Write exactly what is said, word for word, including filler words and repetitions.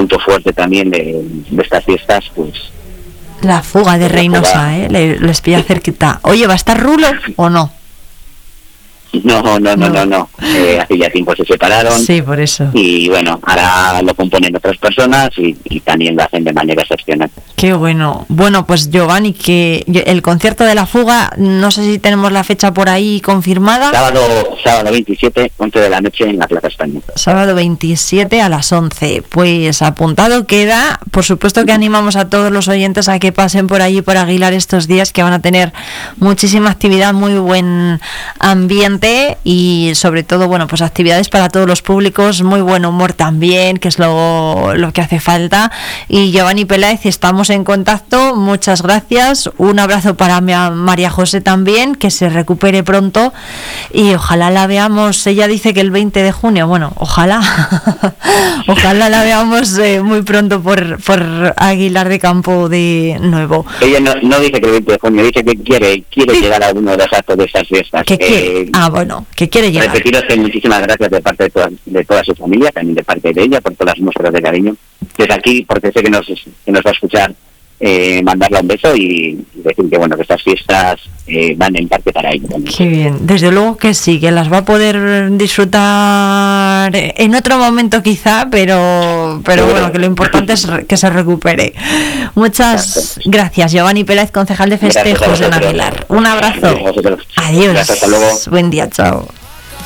punto fuerte también de, de estas fiestas, pues... La fuga de Reynosa, ¿eh? Le, les pilla cerquita. Oye, ¿va a estar Rulo o no? No, no, no, no, no. no. Eh, hace ya tiempo se separaron. Sí, por eso. Y bueno, ahora lo componen otras personas y, y también lo hacen de manera excepcional. Qué bueno. Bueno, pues Giovanni, que el concierto de la fuga, no sé si tenemos la fecha por ahí confirmada. Sábado, sábado veintisiete, once de la noche en la Plaza España. Sábado veintisiete a las once. Pues apuntado queda. Por supuesto que animamos a todos los oyentes a que pasen por allí, por Aguilar, estos días, que van a tener muchísima actividad, muy buen ambiente y sobre todo, bueno, pues actividades para todos los públicos, muy buen humor también, que es lo, lo que hace falta. Y Giovanni Peláez, estamos en contacto, muchas gracias, un abrazo para María José también, que se recupere pronto y ojalá la veamos. Ella dice que el veinte de junio, bueno, ojalá ojalá la veamos eh, muy pronto por, por Aguilar de Campo de nuevo. Ella no, no dice que el veinte de junio, dice que quiere quiere sí. llegar a uno de los actos de estas fiestas. ¿Qué quiere? Eh, ah, bueno, que quiere llegar. Repetiros que muchísimas gracias de parte de toda, de toda su familia, también de parte de ella, por todas las muestras de cariño. Desde aquí, porque sé que nos, que nos va a escuchar, eh, mandarle un beso y decir que bueno, que estas fiestas eh, van en parte para ella también. Qué bien, desde luego que sí, que las va a poder disfrutar en otro momento quizá, pero pero bueno, bueno que lo importante es que se recupere. Muchas Exacto. gracias, Giovanni Peláez, concejal de festejos en Aguilar. Un abrazo. Gracias, Adiós. Gracias, hasta luego. Buen día, chao.